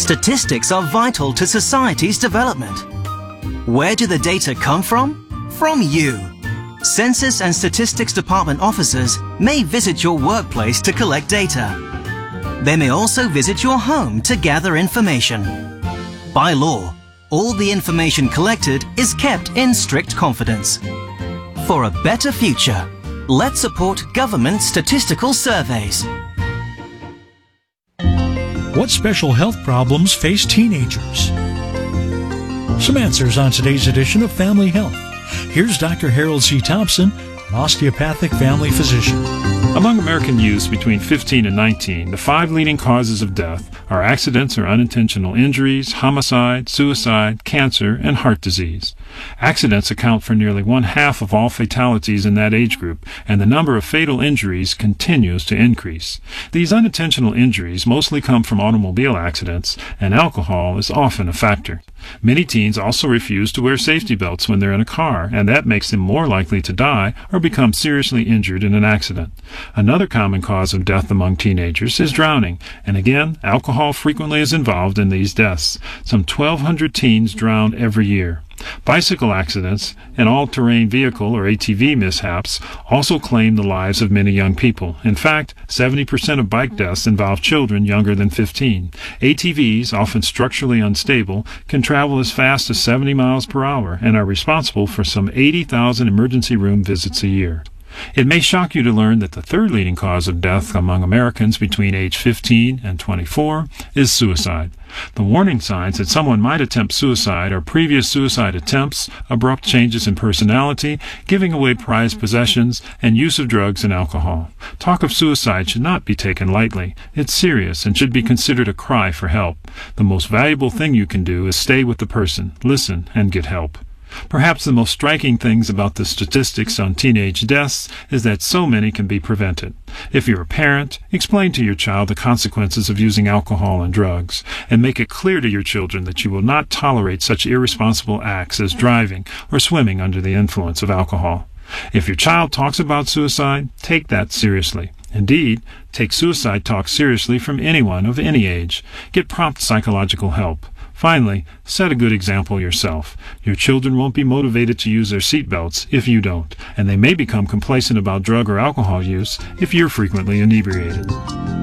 Statistics are vital to society's development. Where do the data come from? From you. Census and Statistics Department officers may visit your workplace to collect data. They may also visit your home to gather information. By law, all the information collected is kept in strict confidence. For a better future, let's support government statistical surveys. What special health problems face teenagers? Some answers on today's edition of Family Health. Here's Dr. Harold C. Thompson, an osteopathic family physician. Among American youths between 15 and 19, the 5 leading causes of death are accidents or unintentional injuries, homicide, suicide, cancer, and heart disease. Accidents account for nearly 1/2 of all fatalities in that age group, and the number of fatal injuries continues to increase. These unintentional injuries mostly come from automobile accidents, and alcohol is often a factor. Many teens also refuse to wear safety belts when they're in a car, and that makes them more likely to die or become seriously injured in an accident. Another common cause of death among teenagers is drowning, and again, alcohol frequently is involved in these deaths. Some 1,200 teens drown every year. Bicycle accidents and all-terrain vehicle or ATV mishaps also claim the lives of many young people. In fact, 70% of bike deaths involve children younger than 15. ATVs, often structurally unstable, can travel as fast as 70 miles per hour and are responsible for some 80,000 emergency room visits a year. It may shock you to learn that the 3rd leading cause of death among Americans between age 15 and 24 is suicide. The warning signs that someone might attempt suicide are previous suicide attempts, abrupt changes in personality, giving away prized possessions, and use of drugs and alcohol. Talk of suicide should not be taken lightly. It's serious and should be considered a cry for help. The most valuable thing you can do is stay with the person, listen, and get help. Perhaps the most striking things about the statistics on teenage deaths is that so many can be prevented. If you're a parent, explain to your child the consequences of using alcohol and drugs, and make it clear to your children that you will not tolerate such irresponsible acts as driving or swimming under the influence of alcohol. If your child talks about suicide, take that seriously. Indeed, take suicide talk seriously from anyone of any age. Get prompt psychological help. Finally, set a good example yourself. Your children won't be motivated to use their seatbelts if you don't, and they may become complacent about drug or alcohol use if you're frequently inebriated.